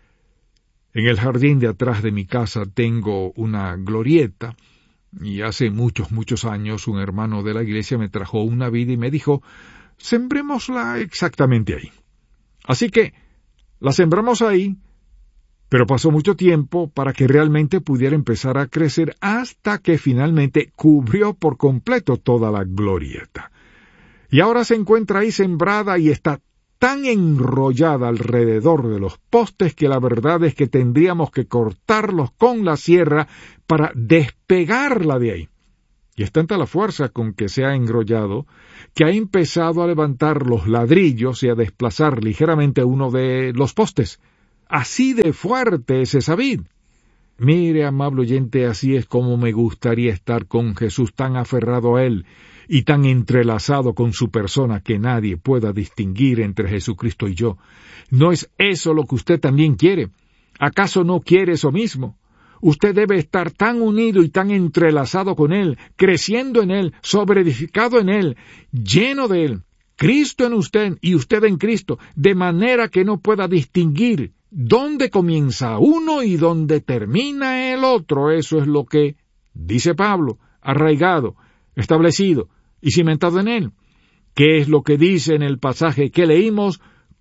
En el jardín de atrás de mi casa tengo una glorieta, y hace muchos, muchos años un hermano de la iglesia me trajo una vid y me dijo, sembrémosla exactamente ahí. Así que la sembramos ahí, pero pasó mucho tiempo para que realmente pudiera empezar a crecer hasta que finalmente cubrió por completo toda la glorieta. y ahora se encuentra ahí sembrada y está tan enrollada alrededor de los postes que la verdad es que tendríamos que cortarlos con la sierra para despegarla de ahí. Y es tanta la fuerza con que se ha enrollado que ha empezado a levantar los ladrillos y a desplazar ligeramente uno de los postes. Así de fuerte es esa vid. Mire, amable oyente, así es como me gustaría estar con Jesús, tan aferrado a Él y tan entrelazado con su persona que nadie pueda distinguir entre Jesucristo y yo. ¿No es eso lo que usted también quiere? ¿Acaso no quiere eso mismo? Usted debe estar tan unido y tan entrelazado con Él, creciendo en Él, sobreedificado en Él, lleno de Él, Cristo en usted y usted en Cristo, de manera que no pueda distinguir dónde comienza uno y dónde termina el otro. Eso es lo que dice Pablo, arraigado, establecido y cimentado en Él. ¿Qué es lo que dice en el pasaje que leímos?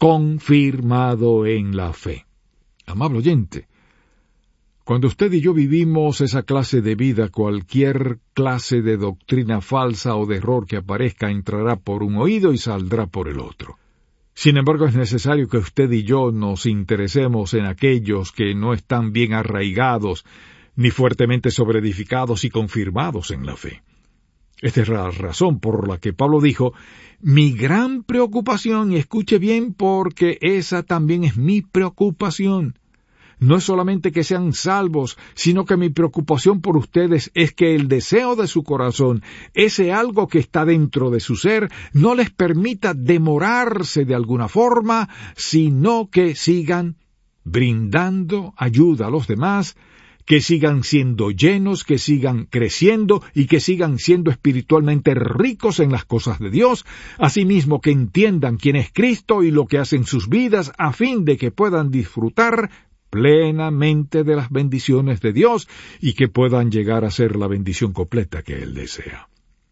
Confirmado en la fe. Amable oyente, cuando usted y yo vivimos esa clase de vida, cualquier clase de doctrina falsa o de error que aparezca entrará por un oído y saldrá por el otro. Sin embargo, es necesario que usted y yo nos interesemos en aquellos que no están bien arraigados, ni fuertemente sobreedificados y confirmados en la fe. Esta es la razón por la que Pablo dijo, mi gran preocupación, y escuche bien porque esa también es mi preocupación, no es solamente que sean salvos, sino que mi preocupación por ustedes es que el deseo de su corazón, ese algo que está dentro de su ser, no les permita demorarse de alguna forma, sino que sigan brindando ayuda a los demás, que sigan siendo llenos, que sigan creciendo y que sigan siendo espiritualmente ricos en las cosas de Dios, asimismo que entiendan quién es Cristo y lo que hace en sus vidas, a fin de que puedan disfrutar plenamente de las bendiciones de Dios y que puedan llegar a ser la bendición completa que Él desea.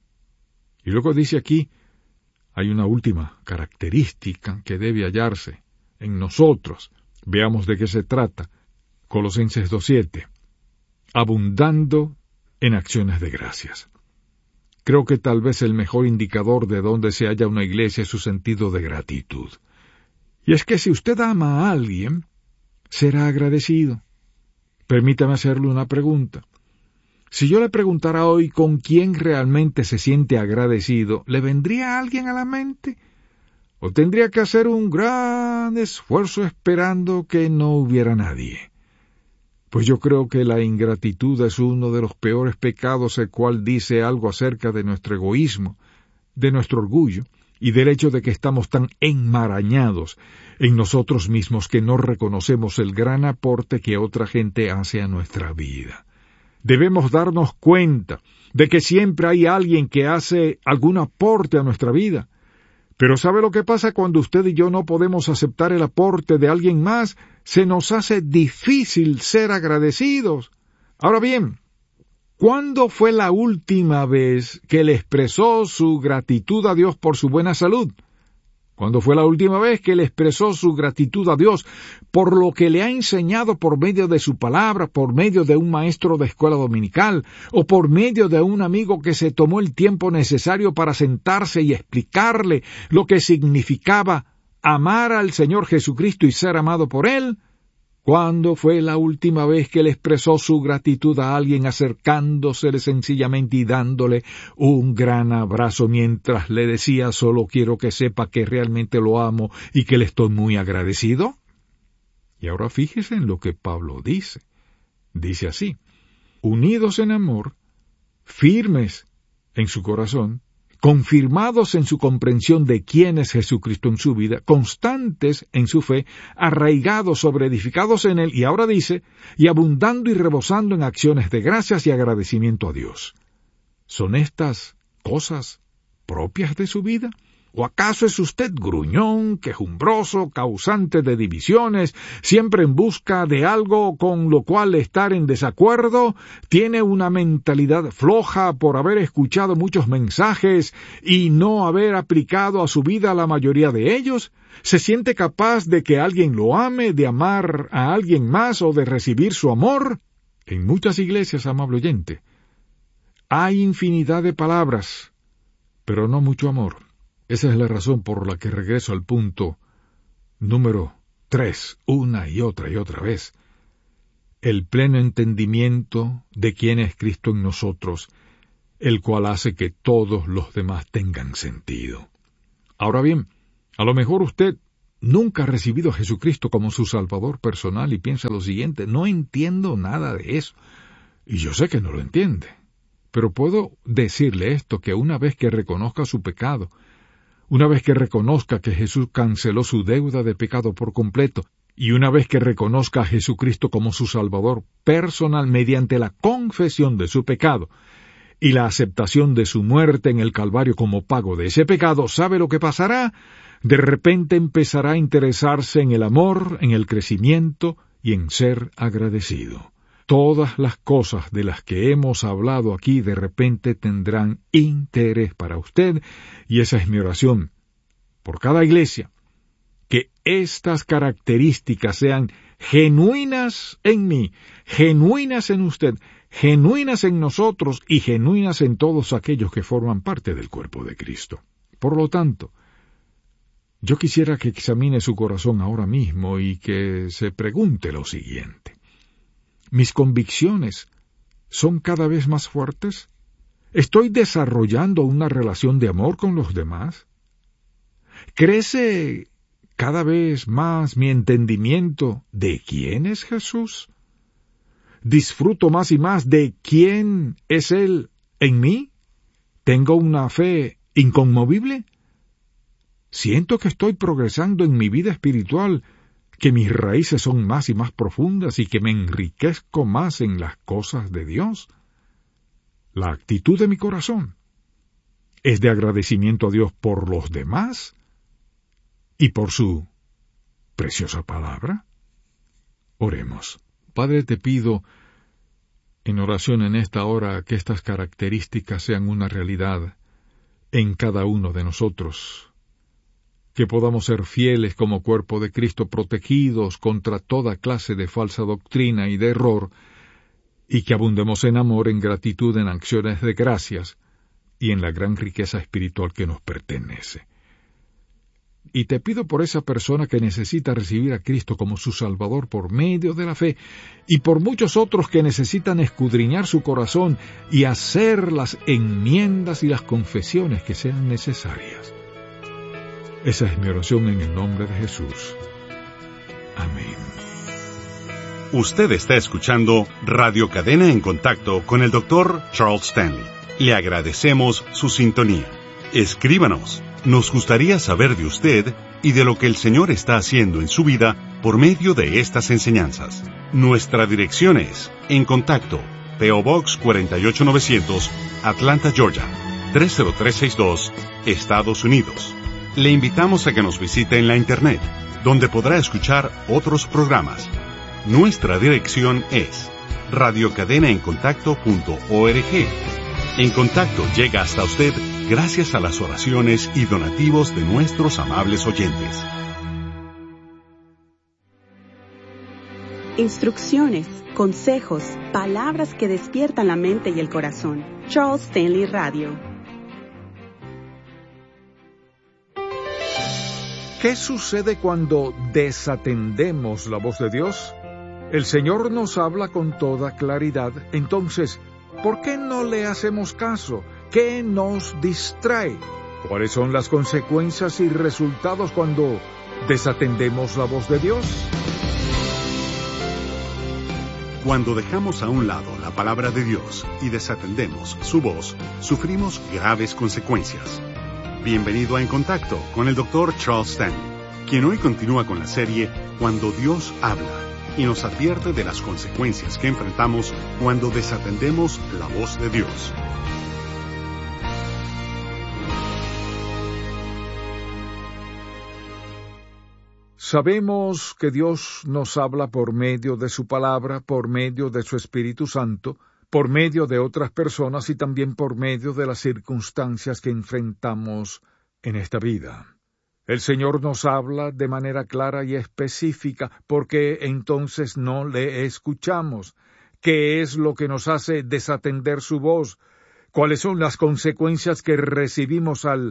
Y luego dice aquí, hay una última característica que debe hallarse en nosotros. Veamos de qué se trata. Colosenses dos siete. Abundando en acciones de gracias. Creo que tal vez el mejor indicador de dónde se halla una iglesia es su sentido de gratitud. Y es que si usted ama a alguien, será agradecido. Permítame hacerle una pregunta. Si yo le preguntara hoy con quién realmente se siente agradecido, ¿le vendría alguien a la mente? ¿O tendría que hacer un gran esfuerzo esperando que no hubiera nadie? Pues yo creo que la ingratitud es uno de los peores pecados, el cual dice algo acerca de nuestro egoísmo, de nuestro orgullo, y del hecho de que estamos tan enmarañados en nosotros mismos que no reconocemos el gran aporte que otra gente hace a nuestra vida. Debemos darnos cuenta de que siempre hay alguien que hace algún aporte a nuestra vida. Pero ¿sabe lo que pasa cuando usted y yo no podemos aceptar el aporte de alguien más? Se nos hace difícil ser agradecidos. Ahora bien, ¿cuándo fue la última vez que le expresó su gratitud a Dios por su buena salud? ¿Cuándo fue la última vez que le expresó su gratitud a Dios por lo que le ha enseñado por medio de su palabra, por medio de un maestro de escuela dominical, o por medio de un amigo que se tomó el tiempo necesario para sentarse y explicarle lo que significaba amar al Señor Jesucristo y ser amado por Él? ¿Cuándo fue la última vez que le expresó su gratitud a alguien acercándosele sencillamente y dándole un gran abrazo mientras le decía solo quiero que sepa que realmente lo amo y que le estoy muy agradecido? Y ahora fíjese en lo que Pablo dice. Dice así, unidos en amor, firmes en su corazón, confirmados en su comprensión de quién es Jesucristo en su vida, constantes en su fe, arraigados, sobreedificados en Él, y ahora dice, y abundando y rebosando en acciones de gracias y agradecimiento a Dios. ¿Son estas cosas propias de su vida? ¿O acaso es usted gruñón, quejumbroso, causante de divisiones, siempre en busca de algo con lo cual estar en desacuerdo? ¿Tiene una mentalidad floja por haber escuchado muchos mensajes y no haber aplicado a su vida la mayoría de ellos? ¿Se siente capaz de que alguien lo ame, de amar a alguien más o de recibir su amor? En muchas iglesias, amable oyente, hay infinidad de palabras, pero no mucho amor. Esa es la razón por la que regreso al punto número tres, una y otra y otra vez. El pleno entendimiento de quién es Cristo en nosotros, el cual hace que todos los demás tengan sentido. Ahora bien, a lo mejor usted nunca ha recibido a Jesucristo como su Salvador personal y piensa lo siguiente: no entiendo nada de eso. Y yo sé que no lo entiende. Pero puedo decirle esto, que una vez que reconozca su pecado, una vez que reconozca que Jesús canceló su deuda de pecado por completo, y una vez que reconozca a Jesucristo como su Salvador personal mediante la confesión de su pecado y la aceptación de su muerte en el Calvario como pago de ese pecado, ¿sabe lo que pasará? De repente empezará a interesarse en el amor, en el crecimiento y en ser agradecido. Todas las cosas de las que hemos hablado aquí de repente tendrán interés para usted, y esa es mi oración por cada iglesia, que estas características sean genuinas en mí, genuinas en usted, genuinas en nosotros y genuinas en todos aquellos que forman parte del cuerpo de Cristo. Por lo tanto, yo quisiera que examine su corazón ahora mismo y que se pregunte lo siguiente: ¿mis convicciones son cada vez más fuertes? ¿Estoy desarrollando una relación de amor con los demás? ¿Crece cada vez más mi entendimiento de quién es Jesús? ¿Disfruto más y más de quién es Él en mí? ¿Tengo una fe inconmovible? ¿Siento que estoy progresando en mi vida espiritual, que mis raíces son más y más profundas y que me enriquezco más en las cosas de Dios? La actitud de mi corazón es de agradecimiento a Dios por los demás y por su preciosa palabra. Oremos. Padre, te pido en oración en esta hora que estas características sean una realidad en cada uno de nosotros, que podamos ser fieles como cuerpo de Cristo, protegidos contra toda clase de falsa doctrina y de error, y que abundemos en amor, en gratitud, en acciones de gracias y en la gran riqueza espiritual que nos pertenece. Y te pido por esa persona que necesita recibir a Cristo como su Salvador por medio de la fe, y por muchos otros que necesitan escudriñar su corazón y hacer las enmiendas y las confesiones que sean necesarias. Esa es mi oración en el nombre de Jesús. Amén. Usted está escuchando Radio Cadena en Contacto con el doctor Charles Stanley. Le agradecemos su sintonía. Escríbanos. Nos gustaría saber de usted y de lo que el Señor está haciendo en su vida por medio de estas enseñanzas. Nuestra dirección es En Contacto, P O Box cuatro ocho novecientos, Atlanta, Georgia, tres cero tres seis dos, Estados Unidos. Le invitamos a que nos visite en la Internet, donde podrá escuchar otros programas. Nuestra dirección es radio cadena en contacto punto org. En Contacto llega hasta usted gracias a las oraciones y donativos de nuestros amables oyentes. Instrucciones, consejos, palabras que despiertan la mente y el corazón. Charles Stanley Radio. ¿Qué sucede cuando desatendemos la voz de Dios? El Señor nos habla con toda claridad. Entonces, ¿por qué no le hacemos caso? ¿Qué nos distrae? ¿Cuáles son las consecuencias y resultados cuando desatendemos la voz de Dios? Cuando dejamos a un lado la palabra de Dios y desatendemos su voz, sufrimos graves consecuencias. Bienvenido a En Contacto con el doctor Charles Stanley, quien hoy continúa con la serie Cuando Dios habla y nos advierte de las consecuencias que enfrentamos cuando desatendemos la voz de Dios. Sabemos que Dios nos habla por medio de su palabra, por medio de su Espíritu Santo, por medio de otras personas y también por medio de las circunstancias que enfrentamos en esta vida. El Señor nos habla de manera clara y específica, porque entonces no le escuchamos. ¿Qué es lo que nos hace desatender su voz? ¿Cuáles son las consecuencias que recibimos al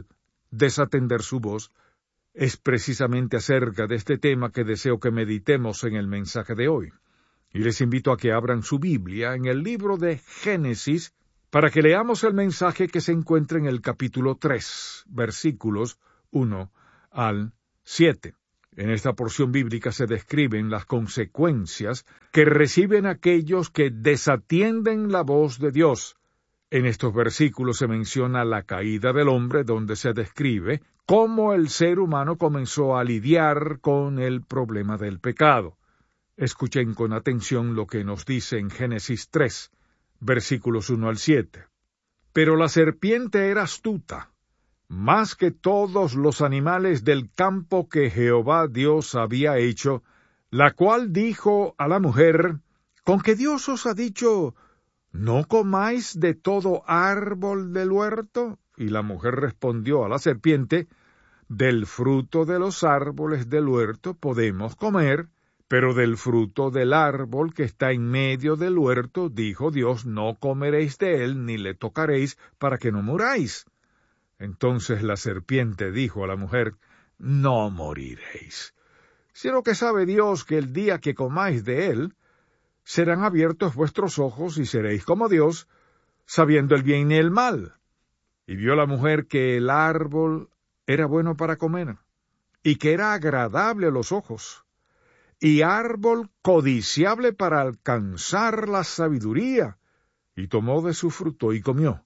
desatender su voz, es precisamente acerca de este tema que deseo que meditemos en el mensaje de hoy. Y les invito a que abran su Biblia en el libro de Génesis para que leamos el mensaje que se encuentra en el capítulo tres, versículos uno al siete. En esta porción bíblica se describen las consecuencias que reciben aquellos que desatienden la voz de Dios. En estos versículos se menciona la caída del hombre, donde se describe cómo el ser humano comenzó a lidiar con el problema del pecado. Escuchen con atención lo que nos dice en Génesis tres, versículos uno al siete. Pero la serpiente era astuta, más que todos los animales del campo que Jehová Dios había hecho, la cual dijo a la mujer: ¿Con qué Dios os ha dicho, no comáis de todo árbol del huerto? Y la mujer respondió a la serpiente: del fruto de los árboles del huerto podemos comer, pero del fruto del árbol que está en medio del huerto, dijo Dios, no comeréis de él, ni le tocaréis, para que no muráis. Entonces la serpiente dijo a la mujer: no moriréis, sino que sabe Dios que el día que comáis de él, serán abiertos vuestros ojos y seréis como Dios, sabiendo el bien y el mal. Y vio la mujer que el árbol era bueno para comer, y que era agradable a los ojos, y árbol codiciable para alcanzar la sabiduría, y tomó de su fruto y comió.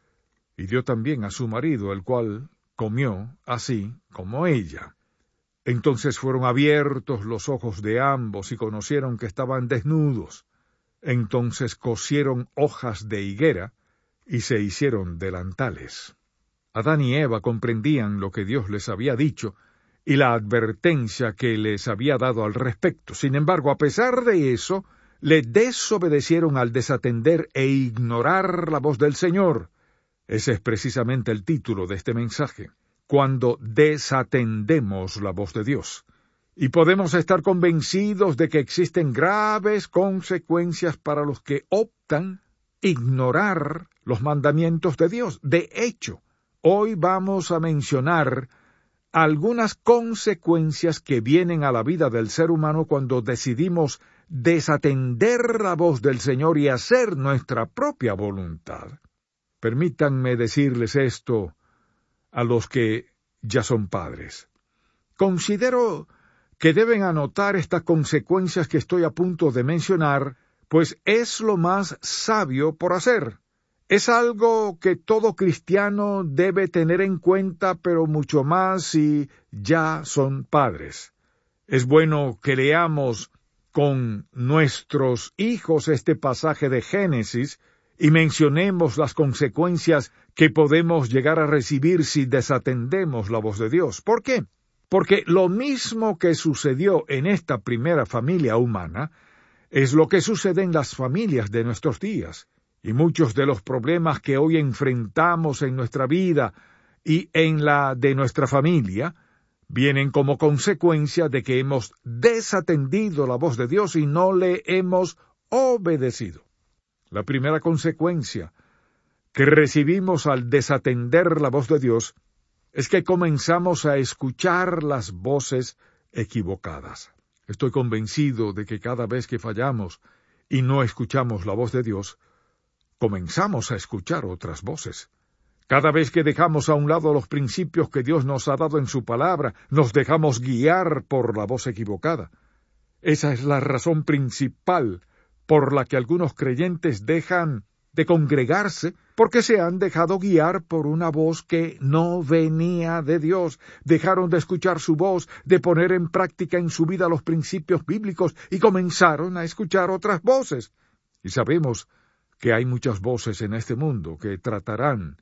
Y dio también a su marido, el cual comió así como ella. Entonces fueron abiertos los ojos de ambos y conocieron que estaban desnudos. Entonces cosieron hojas de higuera y se hicieron delantales. Adán y Eva comprendían lo que Dios les había dicho y la advertencia que les había dado al respecto. Sin embargo, a pesar de eso, le desobedecieron al desatender e ignorar la voz del Señor. Ese es precisamente el título de este mensaje: cuando desatendemos la voz de Dios. Y podemos estar convencidos de que existen graves consecuencias para los que optan ignorar los mandamientos de Dios. De hecho, hoy vamos a mencionar algunas consecuencias que vienen a la vida del ser humano cuando decidimos desatender la voz del Señor y hacer nuestra propia voluntad. Permítanme decirles esto a los que ya son padres. Considero que deben anotar estas consecuencias que estoy a punto de mencionar, pues es lo más sabio por hacer. Es algo que todo cristiano debe tener en cuenta, pero mucho más si ya son padres. Es bueno que leamos con nuestros hijos este pasaje de Génesis y mencionemos las consecuencias que podemos llegar a recibir si desatendemos la voz de Dios. ¿Por qué? Porque lo mismo que sucedió en esta primera familia humana es lo que sucede en las familias de nuestros días. Y muchos de los problemas que hoy enfrentamos en nuestra vida y en la de nuestra familia vienen como consecuencia de que hemos desatendido la voz de Dios y no le hemos obedecido. La primera consecuencia que recibimos al desatender la voz de Dios es que comenzamos a escuchar las voces equivocadas. Estoy convencido de que cada vez que fallamos y no escuchamos la voz de Dios, comenzamos a escuchar otras voces. Cada vez que dejamos a un lado los principios que Dios nos ha dado en su palabra, nos dejamos guiar por la voz equivocada. Esa es la razón principal por la que algunos creyentes dejan de congregarse, porque se han dejado guiar por una voz que no venía de Dios. Dejaron de escuchar su voz, de poner en práctica en su vida los principios bíblicos y comenzaron a escuchar otras voces. Y sabemos que hay muchas voces en este mundo que tratarán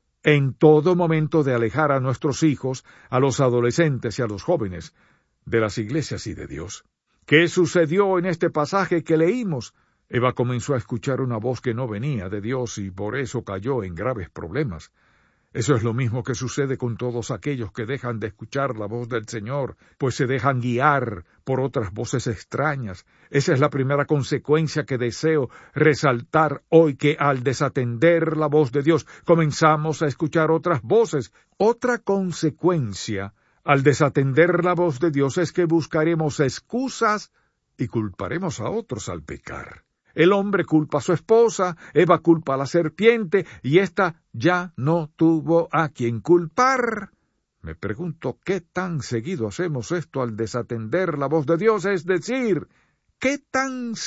en todo momento de alejar a nuestros hijos, a los adolescentes y a los jóvenes, de las iglesias y de Dios. ¿Qué sucedió en este pasaje que leímos? Eva comenzó a escuchar una voz que no venía de Dios y por eso cayó en graves problemas. Eso es lo mismo que sucede con todos aquellos que dejan de escuchar la voz del Señor, pues se dejan guiar por otras voces extrañas. Esa es la primera consecuencia que deseo resaltar hoy, que al desatender la voz de Dios, comenzamos a escuchar otras voces. Otra consecuencia al desatender la voz de Dios es que buscaremos excusas y culparemos a otros al pecar. El hombre culpa a su esposa, Eva culpa a la serpiente, y ésta ya no tuvo a quien culpar. Me pregunto qué tan seguido hacemos esto al desatender la voz de Dios, es decir, qué tan